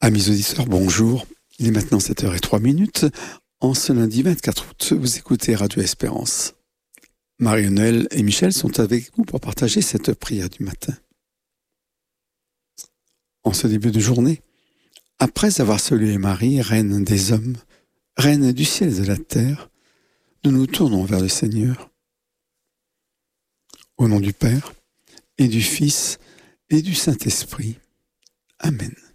Amis auditeurs, bonjour. Il est maintenant 7h03. En ce lundi 24 août, vous écoutez Radio Espérance. Marie-Noël et Michel sont avec vous pour partager cette prière du matin. En ce début de journée, après avoir salué Marie, reine des hommes, reine du ciel et de la terre, nous nous tournons vers le Seigneur. Au nom du Père, et du Fils, et du Saint-Esprit. Amen.